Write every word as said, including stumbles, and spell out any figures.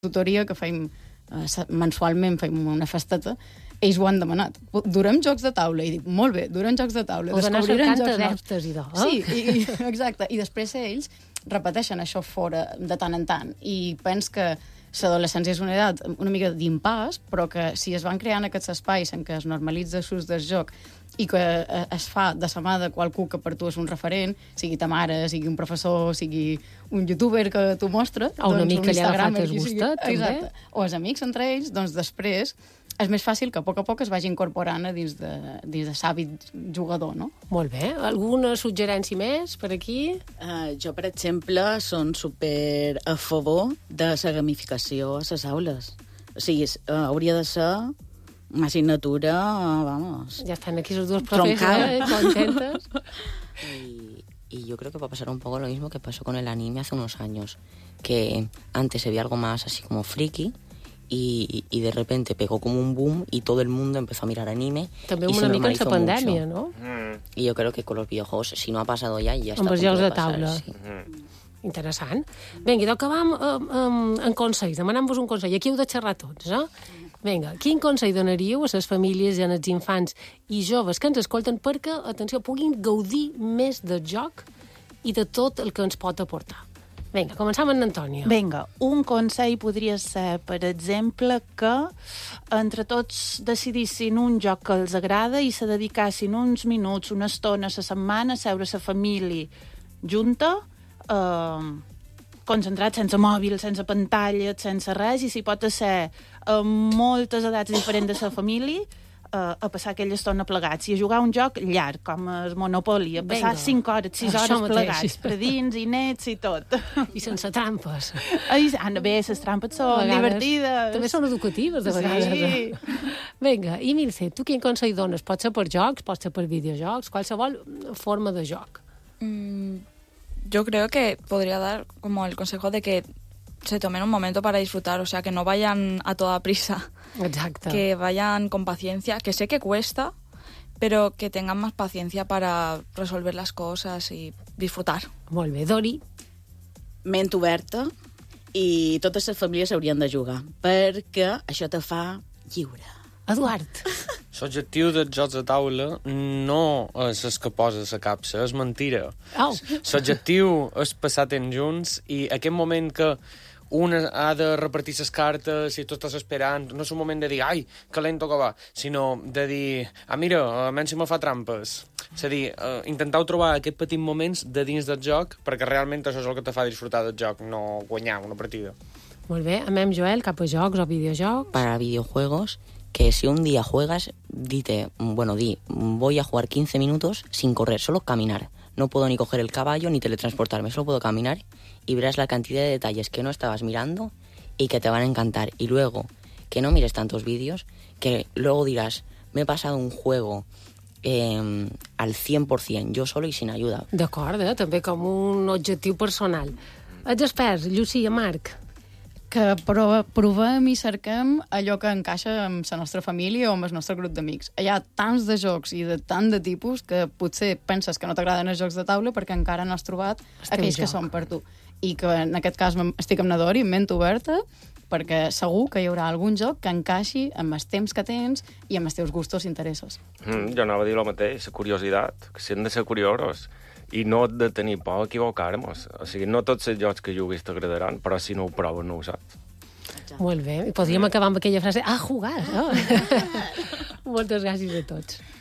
tutoria que feim eh, mensualment, feim una festeta, ells ho han demanat. Durem jocs de taula. I dic, molt bé, durem jocs de taula. Us anar cercant adeptes, idò. Eh? Sí, i, exacte. I després ells repeteixen això fora de tant en tant. I pens que l'adolescència és una edat una mica d'impàs, però que si es van creant aquests espais en què es normalitza l'ús del joc i que es fa de la mà de qualcú que per tu és un referent, sigui ta mare, sigui un professor, sigui un youtuber que t'ho mostra... O una doncs, mica allà agafat el sigui, gustet, també. Exacte. O els amics entre ells, doncs després és més fàcil que a poc a poc es vagi incorporant a dins de, dins de l'hàbit jugador, no? Molt bé. Alguna suggerència més per aquí? Uh, jo, per exemple, són super a favor de la gamificació a les aules. O sigui, uh, hauria de ser una assignatura, uh, vamos... Ja estan aquí els dos profes, eh? Contentes. Y, y yo creo que va a pasar un poco lo mismo que pasó con el anime hace unos años, que antes se veía algo más así como friki, Y, y de repente pegó como un boom y todo el mundo empezó a mirar anime. També y una mica en la pandèmia, no? Mm. Y yo creo que con los videojuegos, si no ha pasado ya, ya está. Amb els jocs de taula. Sí. Mm. Interessant. Vinga, doncs acabam amb, amb, amb consells. Demanant-vos un consell. Aquí heu de xerrar tots, eh? Vinga, quin consell donaríeu a les famílies i als infants i joves que ens escolten perquè, atenció, puguin gaudir més del joc i de tot el que ens pot aportar? Vinga, començam amb Antònia. Vinga, un consell podria ser, per exemple, que entre tots decidissin un joc que els agrada i se dedicassin uns minuts, una estona a la setmana a seure la família junta, eh, concentrats, sense mòbil, sense pantalla, sense res, i si pot ser a moltes edats diferents de la família, Uh, a passar aquella estona plegats i a jugar un joc llarg, com el Monopoly, a passar Venga. cinc hores, sis Això hores mateix. plegats, per dins i nets i tot. I sense trampes. Ai, ah, bé, les trampes són divertides. També són educatives, de vegades. Sí. Vinga, i Milce, tu quin consell dones? Pot ser per jocs, pot ser per videojocs, qualsevol forma de joc. Mm, yo creo que podría dar como el consejo de que se tomen un momento para disfrutar, o sea, que no vayan a toda prisa. Exacte. Que vayan con paciencia, que sé que cuesta, pero que tengan más paciencia para resolver las cosas y disfrutar. Molt bé. Dori? Ment oberta i totes les famílies haurien de jugar, perquè això te fa lliure. Eduard? L'objectiu dels jocs de taula no és el que posa la capsa, és mentira. Oh. L'objectiu és passar temps junts i aquest moment que un ha de repartir les cartes i tu estàs esperant, no és un moment de dir ai, que lento que va, sinó de dir ah, mira, a menys si me fa trampes. És a dir, uh, intentau trobar aquests petits moments de dins del joc perquè realment això és el que te fa disfrutar del joc, no guanyar una partida. Molt bé. Amem, Joel, cap a jocs o videojocs? Para videojuegos, que si un día juegas, dite, bueno, di, voy a jugar quince minutos sin correr, solo caminar. No puedo ni coger el caballo ni teletransportarme, solo puedo caminar y verás la cantidad de detalles que no estabas mirando y que te van a encantar. Y luego, que no mires tantos vídeos, que luego dirás, me he pasado un juego eh, al cien por cien, yo solo y sin ayuda. D'acord, eh? També com un objectiu personal. Els experts, Llucia, Marc? Que prova, provem i cerquem allò que encaixa amb la nostra família o amb el nostre grup d'amics. Hi ha tants de jocs i de tant de tipus que potser penses que no t'agraden els jocs de taula perquè encara no has trobat Estem aquells joc. que són per tu. I que en aquest cas estic amb Nadori, ment oberta, perquè segur que hi haurà algun joc que encaixi amb els temps que tens i amb els teus gustos i interessos. Mm, jo anava a dir el mateix, la curiositat, que si hem de ser curiosos i no de tenir por a equivocar-nos. O sigui, no tots els jocs que juguis t'agradaran, però si no ho proves no ho saps. Molt bé. I podríem acabar amb aquella frase, ah, jugar, no? Moltes gràcies a tots.